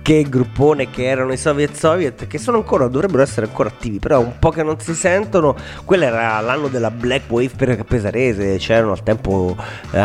che gruppone che erano i Soviet, che dovrebbero essere ancora attivi, però un po' che non si sentono. Quello era l'anno della Black Wave pesarese, c'erano al tempo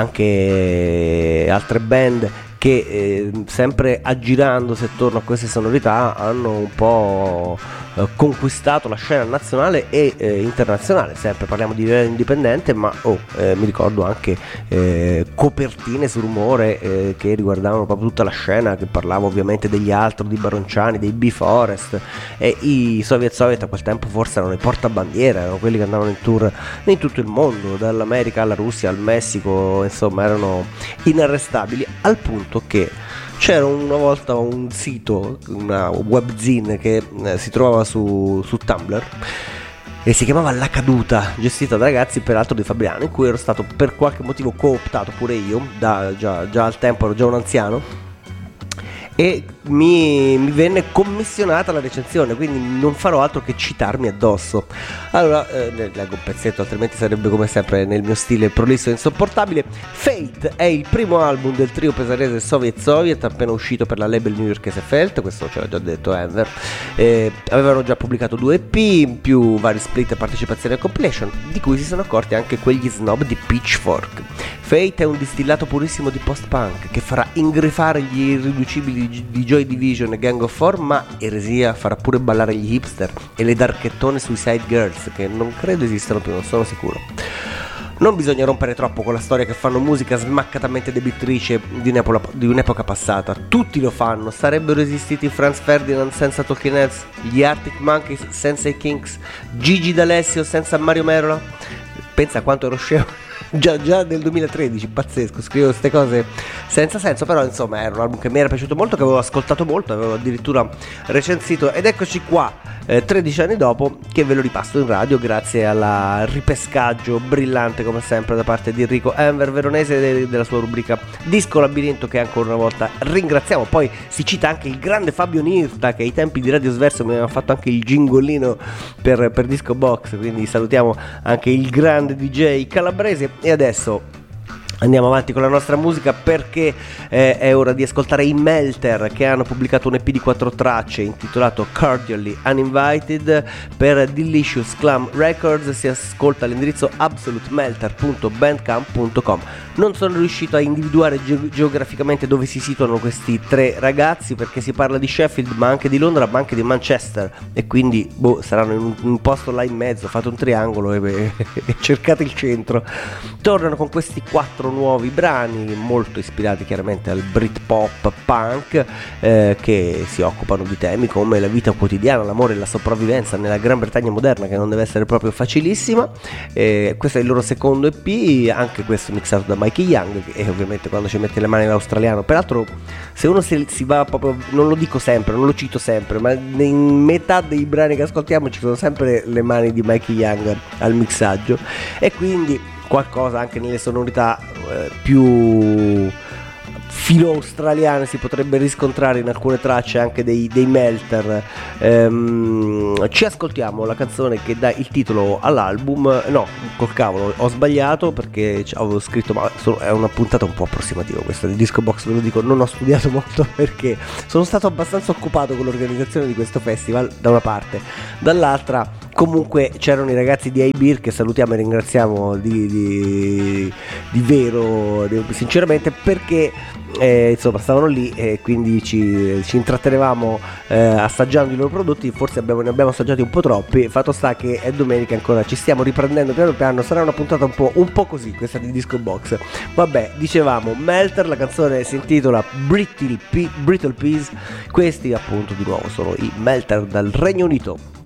anche altre band che sempre aggirandosi attorno a queste sonorità hanno un po' conquistato la scena nazionale e internazionale. Sempre parliamo di livello indipendente, ma mi ricordo anche copertine su Rumore che riguardavano proprio tutta la scena, che parlava ovviamente degli altri, di Baronciani, dei B-Forest, e i Soviet a quel tempo forse erano i portabandiera, erano quelli che andavano in tour in tutto il mondo, dall'America alla Russia al Messico, insomma erano inarrestabili, al punto che c'era una volta un sito, una webzine che si trovava su Tumblr e si chiamava La Caduta, gestita da ragazzi peraltro di Fabriano, in cui ero stato per qualche motivo cooptato pure io, già al tempo ero già un anziano, e mi venne commissionata la recensione, quindi non farò altro che citarmi addosso. Allora leggo un pezzetto, altrimenti sarebbe come sempre nel mio stile prolisso e insopportabile. Fate è il primo album del trio pesarese Soviet, appena uscito per la label newyorkese Felt, questo ce l'ha già detto Enver. Avevano già pubblicato 2 EP, in più vari split e partecipazioni a compilation, di cui si sono accorti anche quegli snob di Pitchfork. Fate è un distillato purissimo di post-punk che farà ingrifare gli irriducibili di Joy Division e Gang of Four, ma eresia farà pure ballare gli hipster e le darchettone Suicide Girls, che non credo esistano più, non sono sicuro. Non bisogna rompere troppo con la storia che fanno musica smaccatamente debitrice di un'epoca passata. Tutti lo fanno. Sarebbero esistiti Franz Ferdinand senza Talking Heads, gli Arctic Monkeys senza i Kinks, Gigi D'Alessio senza Mario Merola? Pensa quanto ero scemo. Già nel 2013, pazzesco, scrivo queste cose senza senso, però insomma era un album che mi era piaciuto molto, che avevo ascoltato molto, avevo addirittura recensito, ed eccoci qua 13 anni dopo che ve lo ripasso in radio grazie al ripescaggio brillante come sempre da parte di Enrico Enver Veronese della sua rubrica Disco Labirinto, che ancora una volta ringraziamo. Poi si cita anche il grande Fabio Nirta, che ai tempi di Radio Sverso mi aveva fatto anche il gingolino per Disco Box, quindi salutiamo anche il grande DJ calabrese. E adesso andiamo avanti con la nostra musica, perché è ora di ascoltare i Melter, che hanno pubblicato un EP di 4 tracce intitolato Cordially Uninvited per Delicious Clam Records. Si ascolta all'indirizzo absolutemelter.bandcamp.com. Non sono riuscito a individuare geograficamente dove si situano questi 3 ragazzi, perché si parla di Sheffield, ma anche di Londra, ma anche di Manchester, e quindi saranno in un posto là in mezzo. Fate un triangolo e cercate il centro. Tornano con questi 4 nuovi brani molto ispirati chiaramente al Britpop punk, che si occupano di temi come la vita quotidiana, l'amore e la sopravvivenza nella Gran Bretagna moderna, che non deve essere proprio facilissima. Questo è il loro secondo EP, anche questo mixato da Mikey Young, e ovviamente quando ci mette le mani l'australiano. Peraltro se uno si va proprio, non lo dico sempre, non lo cito sempre, ma in metà dei brani che ascoltiamo ci sono sempre le mani di Mikey Young al mixaggio, e quindi qualcosa anche nelle sonorità più filo australiane si potrebbe riscontrare in alcune tracce anche dei Melter. Ci ascoltiamo la canzone che dà il titolo all'album. No, col cavolo, ho sbagliato, perché avevo scritto, ma è una puntata un po' approssimativa questa di Disco Box, ve lo dico, non ho studiato molto perché sono stato abbastanza occupato con l'organizzazione di questo festival da una parte, dall'altra comunque c'erano i ragazzi di iBeer, che salutiamo e ringraziamo di vero, sinceramente, perché insomma stavano lì e quindi ci intrattenevamo assaggiando i loro prodotti. Forse ne abbiamo assaggiati un po' troppi. Fatto sta che è domenica ancora, ci stiamo riprendendo piano piano. Sarà una puntata un po' così questa di Disco Box. Vabbè, dicevamo Melter, la canzone si intitola Brittle Peas. Questi appunto di nuovo sono i Melter dal Regno Unito.